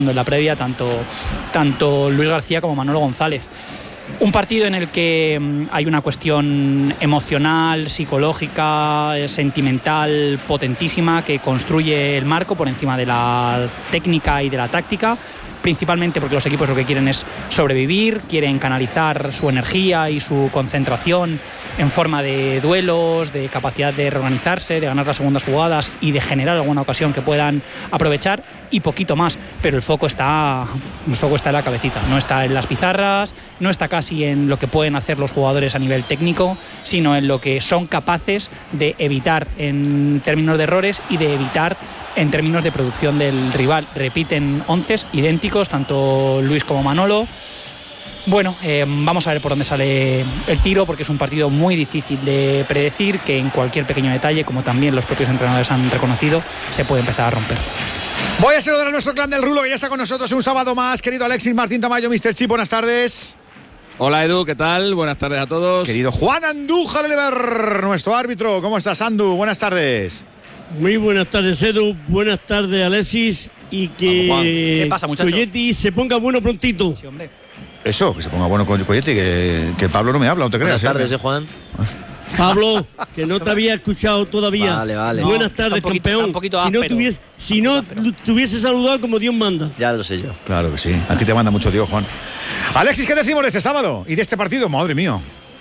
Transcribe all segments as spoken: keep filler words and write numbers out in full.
en la previa tanto, tanto Luis García como Manolo González. Un partido en el que hay una cuestión emocional, psicológica, sentimental, potentísima, que construye el marco por encima de la técnica y de la táctica, principalmente porque los equipos lo que quieren es sobrevivir, quieren canalizar su energía y su concentración en forma de duelos, de capacidad de reorganizarse, de ganar las segundas jugadas y de generar alguna ocasión que puedan aprovechar, y poquito más. Pero el foco está, el foco está en la cabecita, no está en las pizarras, no está casi en lo que pueden hacer los jugadores a nivel técnico, sino en lo que son capaces de evitar en términos de errores y de evitar en términos de producción del rival. Repiten onces idénticos, tanto Luis como Manolo. Bueno, eh, vamos a ver por dónde sale el tiro, porque es un partido muy difícil de predecir, que en cualquier pequeño detalle, como también los propios entrenadores han reconocido, se puede empezar a romper. Voy a saludar a nuestro clan del Rulo, que ya está con nosotros un sábado más. Querido Alexis Martín Tamayo, míster Chip, buenas tardes. Hola Edu, ¿qué tal? Buenas tardes a todos. Querido Juan Andújar Oliver, nuestro árbitro, ¿cómo estás, Andu? Buenas tardes. Muy buenas tardes, Edu. Buenas tardes, Alexis. Y que ¿Qué pasa, muchachos? Coyetti se ponga bueno prontito. Sí, hombre. Eso, que se ponga bueno con Coyetti, que, que Pablo no me habla, no te creas. Buenas tardes, ¿eh, Juan? Pablo, que no te había escuchado todavía. Vale, vale. No, buenas está tardes, un poquito, campeón. está un poquito si no, áspero. tuviese, si no te hubiese saludado como Dios manda. Ya lo sé yo. Claro que sí, a ti te manda mucho Dios, Juan. Alexis, ¿qué decimos de este sábado y de este partido? Madre mía.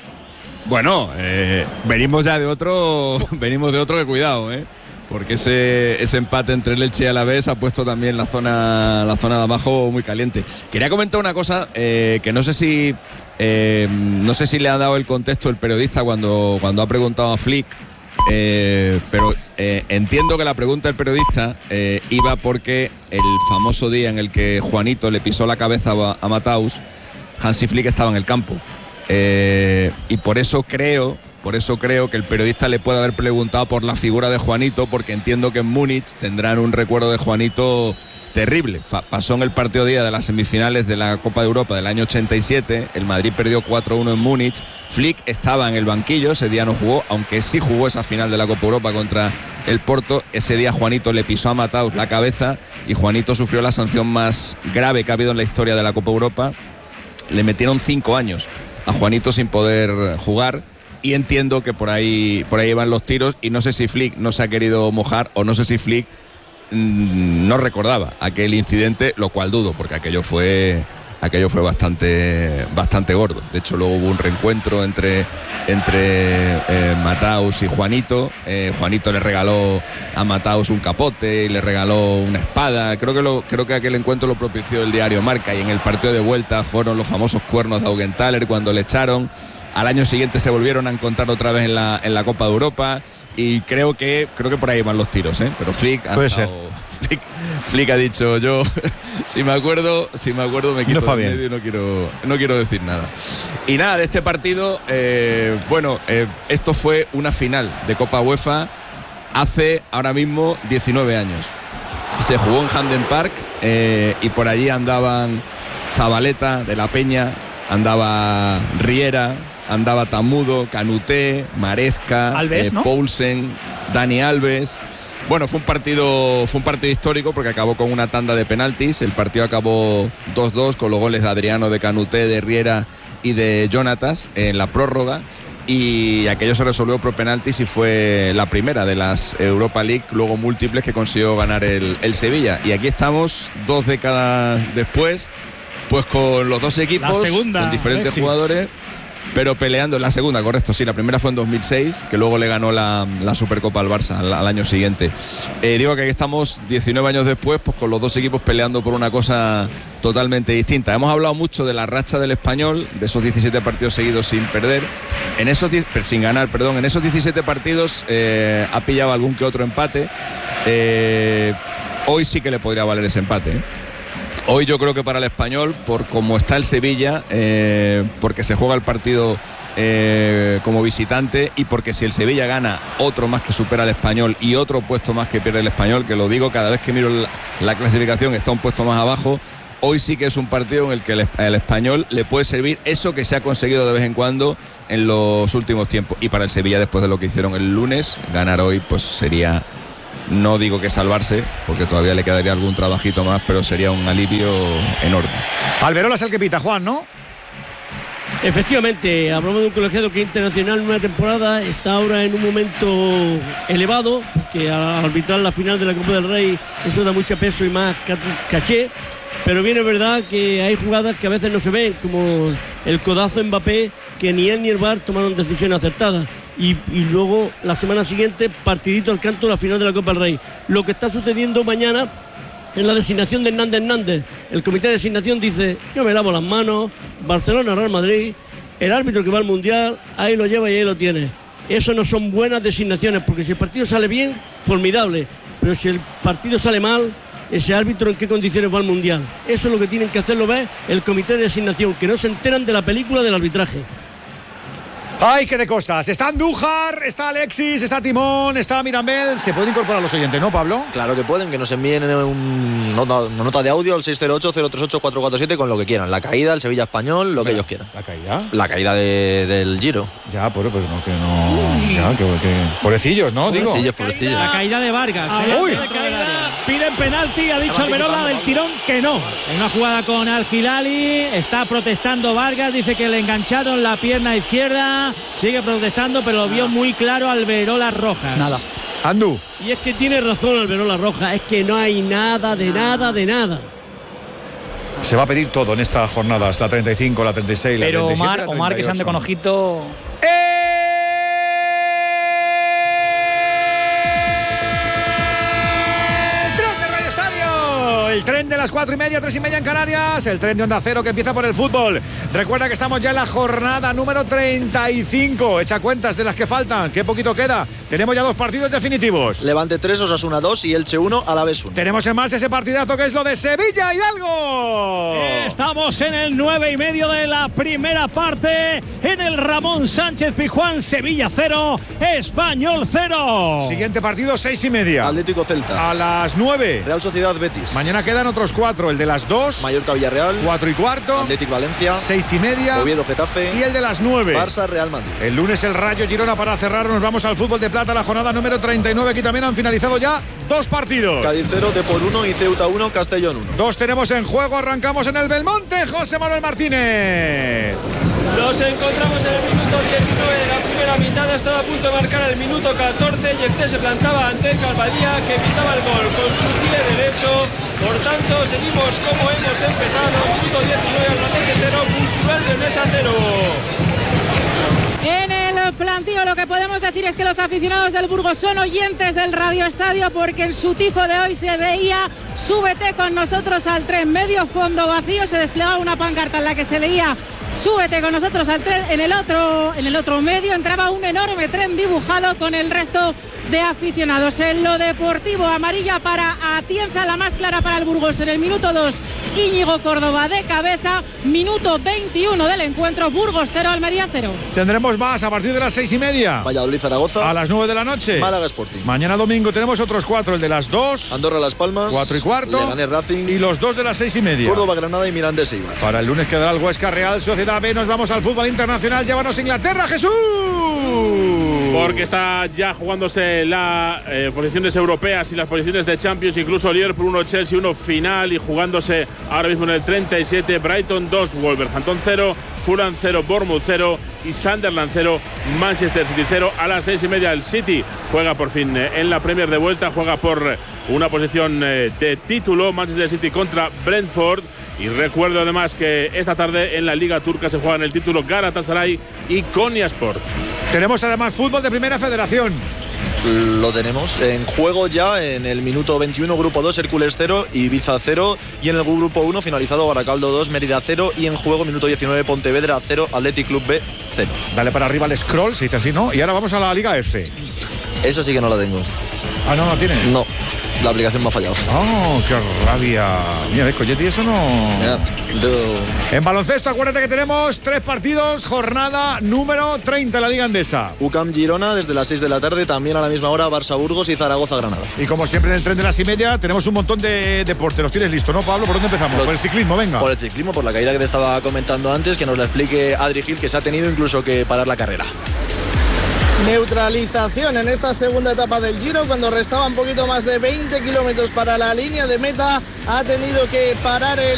Bueno, eh, venimos ya de otro, venimos de otro que cuidado, ¿eh? Porque ese, ese empate entre el Elche y Alavés ha puesto también la zona, la zona de abajo muy caliente. Quería comentar una cosa eh, que no sé si eh, no sé si le ha dado el contexto el periodista cuando, cuando ha preguntado a Flick, eh, pero eh, entiendo que la pregunta del periodista eh, iba porque el famoso día en el que Juanito le pisó la cabeza a, a Mataus, Hansi Flick estaba en el campo. Eh, y por eso creo... Por eso creo que el periodista le puede haber preguntado por la figura de Juanito, porque entiendo que en Múnich tendrán un recuerdo de Juanito terrible. Fa- pasó en el partido día de las semifinales de la Copa de Europa del año ochenta y siete, el Madrid perdió cuatro uno en Múnich, Flick estaba en el banquillo, ese día no jugó, aunque sí jugó esa final de la Copa Europa contra el Porto. Ese día Juanito le pisó a Mataus la cabeza y Juanito sufrió la sanción más grave que ha habido en la historia de la Copa Europa. Le metieron cinco años a Juanito sin poder jugar. Y entiendo que por ahí por ahí van los tiros, y no sé si Flick no se ha querido mojar, o no sé si Flick mmm, no recordaba aquel incidente, lo cual dudo, porque aquello fue aquello fue bastante bastante gordo. De hecho, luego hubo un reencuentro entre entre eh, Mataus y Juanito. Eh, Juanito le regaló a Mataus un capote y le regaló una espada. Creo que lo creo que aquel encuentro lo propició el diario Marca, y en el partido de vuelta fueron los famosos cuernos de Augenthaler cuando le echaron. Al año siguiente se volvieron a encontrar otra vez en la, en la Copa de Europa, y creo que creo que por ahí van los tiros, ¿eh? Pero Flick ha, Puede estado, ser. Flick, Flick ha dicho, yo si me acuerdo, si me acuerdo me quito No del bien. medio y no quiero, no quiero decir nada. Y nada, de este partido, eh, bueno, eh, esto fue una final de Copa UEFA hace ahora mismo diecinueve años. Se jugó en Hamden Park, eh, y por allí andaban Zabaleta de la Peña, andaba Riera, andaba Tamudo, Canuté, Maresca, Alves, eh, ¿no? Poulsen, Dani Alves. Bueno, fue un partido fue un partido histórico porque acabó con una tanda de penaltis. El partido acabó dos dos con los goles de Adriano, de Canuté, de Riera y de Jonatas en la prórroga. Y aquello se resolvió por penaltis y fue la primera de las Europa League, luego múltiples, que consiguió ganar el, el Sevilla. Y aquí estamos, dos décadas después, pues con los dos equipos, La segunda, con diferentes Alexis. jugadores, pero peleando en la segunda, correcto, sí, la primera fue en dos mil seis, que luego le ganó la, la Supercopa al Barça al, al año siguiente. Eh, digo que aquí estamos diecinueve años después, pues con los dos equipos peleando por una cosa totalmente distinta. Hemos hablado mucho de la racha del Español, de esos diecisiete partidos seguidos sin perder, en esos sin ganar, perdón, en esos diecisiete partidos eh, ha pillado algún que otro empate. Eh, hoy sí que le podría valer ese empate, ¿eh? Hoy yo creo que para el Español, por cómo está el Sevilla, eh, porque se juega el partido eh, como visitante, y porque si el Sevilla gana, otro más que supera al Español y otro puesto más que pierde el Español, que lo digo cada vez que miro la, la clasificación, está un puesto más abajo. Hoy sí que es un partido en el que el, el Español le puede servir eso que se ha conseguido de vez en cuando en los últimos tiempos. Y para el Sevilla, después de lo que hicieron el lunes, ganar hoy pues sería No digo que salvarse, porque todavía le quedaría algún trabajito más, pero sería un alivio enorme. Alberola es el que pita, Juan, ¿no? Efectivamente, hablamos de un colegiado que internacional en una temporada está ahora en un momento elevado, porque al arbitrar la final de la Copa del Rey eso da mucho peso y más caché, pero bien es verdad que hay jugadas que a veces no se ven, como el codazo Mbappé, que ni él ni el V A R tomaron decisiones acertadas. Y, y luego la semana siguiente partidito al canto de la final de la Copa del Rey. Lo que está sucediendo mañana en la designación de Hernández Hernández, el comité de designación dice: yo me lavo las manos, Barcelona, Real Madrid, el árbitro que va al Mundial, ahí lo lleva y ahí lo tiene. Eso no son buenas designaciones, porque si el partido sale bien, formidable, pero si el partido sale mal, ese árbitro en qué condiciones va al Mundial. Eso es lo que tienen que hacerlo ver el comité de designación, que no se enteran de la película del arbitraje. ¡Ay, qué de cosas! Está Andújar, está Alexis, está Timón, está Mirambel. Se pueden incorporar los oyentes, ¿no, Pablo? Claro que pueden, que nos envíen un nota, una nota de audio al seis cero ocho, cero tres ocho, cuatro cuatro siete con lo que quieran. La caída, el Sevilla Español, lo que ellos quieran. ¿La caída? La caída de, del Giro. Ya, pues, pues no, que no... Ya, que, que... Pobrecillos, ¿no? Digo. Pobrecillos, pobrecillos. La caída de Vargas. ¿eh? Uy. De caída, piden penalti, ha dicho Alberola del tirón que no. En una jugada con Al Hilali, está protestando Vargas, dice que le engancharon la pierna izquierda, sigue protestando, pero lo vio muy claro Alberola Rojas. Nada. Andú. Y es que tiene razón Alberola Rojas, es que no hay nada de nada de nada. Se va a pedir todo en esta jornada, hasta la treinta y cinco, la treinta y seis, pero la treinta y siete, Omar, la treinta y ocho. Omar, que se ande con ojito. ¡Eh! El tren de las cuatro y media, tres y media en Canarias, el tren de Onda Cero que empieza por el fútbol. Recuerda que estamos ya en la jornada número treinta y cinco. Echa cuentas de las que faltan, qué poquito queda. Tenemos ya dos partidos definitivos. Levante tres, Osasuna dos y Elche uno, Alavés uno. Tenemos en marcha ese partidazo que es lo de Sevilla Hidalgo. Estamos en el nueve y medio de la primera parte, en el Ramón Sánchez Pizjuán. Sevilla cero, Español cero. Siguiente partido, seis y media. Atlético Celta. A las nueve. Real Sociedad Betis. Mañana quedan otros cuatro, el de las dos. Mallorca Villarreal. Cuatro y cuarto. Atlético Valencia. Seis y media. Oviedo Getafe. Y el de las nueve. Barça Real Madrid. El lunes el Rayo Girona para cerrar. Nos vamos al fútbol de plata, la jornada número treinta y nueve. Aquí también han finalizado ya dos partidos. Cádiz cero, Depor uno y Ceuta uno, Castellón uno. Dos tenemos en juego. Arrancamos en el Belmonte. José Manuel Martínez. Nos encontramos en el minuto diecinueve de la primera mitad. Estaba a punto de marcar el minuto catorce. Yefté se plantaba ante Calvadía, que quitaba el gol con su pie derecho. Por tanto, seguimos como hemos empezado. Minuto diecinueve, Albacete cero, Cultural Leonesa cero. En el plantío lo que podemos decir es que los aficionados del Burgos son oyentes del Radio Estadio, porque en su tifo de hoy se veía "Súbete con nosotros al tren", medio fondo vacío, se desplegaba una pancarta en la que se leía "Súbete con nosotros al tren", en el otro, en el otro medio entraba un enorme tren dibujado con el resto de aficionados. En lo deportivo, amarilla para Atienza, la más clara para el Burgos en el minuto dos, Íñigo Córdoba de cabeza. Minuto veintiuno del encuentro, Burgos cero, Almería cero. Tendremos más a partir de las seis y media. Valladolid Zaragoza. A las nueve de la noche. Málaga Sporting. Mañana domingo tenemos otros cuatro, el de las dos. Andorra Las Palmas. Cuatro y cuarto. Leganés Racing. Y los dos de las seis y media. Córdoba Granada y Mirandés Eibar. Para el lunes quedará el Huesca Real Sociedad B. Nos vamos al fútbol internacional. Llévanos a Inglaterra, Jesús. Porque está ya jugándose las eh, posiciones europeas y las posiciones de Champions, incluso Liverpool uno, Chelsea uno final, y jugándose ahora mismo en el treinta y siete, Brighton dos, Wolverhampton cero, Fulham cero, Bournemouth cero y Sunderland cero, Manchester City cero. A las seis y media el City juega por fin eh, en la Premier de vuelta, juega por una posición eh, de título, Manchester City contra Brentford. Y recuerdo además que esta tarde en la Liga Turca se juegan el título Galatasaray y Konyaspor. Tenemos además fútbol de Primera Federación. Lo tenemos en juego ya en el minuto veintiuno, grupo dos, Hércules cero, Ibiza cero, y en el grupo uno finalizado Baracaldo dos, Mérida cero, y en juego minuto diecinueve, Pontevedra cero, Athletic Club B cero. Dale para arriba el scroll, se dice así, ¿no? Y ahora vamos a la Liga F. Esa sí que no la tengo. Ah, no, no tienes. No, la aplicación me ha fallado. Oh, qué rabia. Mira, ves, Coyetti, eso no. Ya, yo... En baloncesto, acuérdate que tenemos tres partidos, jornada número treinta en la Liga Endesa. U C A M Girona desde las seis de la tarde, también a la misma hora Barça Burgos y Zaragoza Granada. Y como siempre en el tren de las y media tenemos un montón de deporte. ¿Los tienes listo, no, Pablo? ¿Por dónde empezamos? Lo... Por el ciclismo, venga. Por el ciclismo, por la caída que te estaba comentando antes, que nos la explique Adri Gil, que se ha tenido incluso que parar la carrera. neutralización en esta segunda etapa del Giro, cuando restaba un poquito más de veinte kilómetros para la línea de meta. Ha tenido que parar el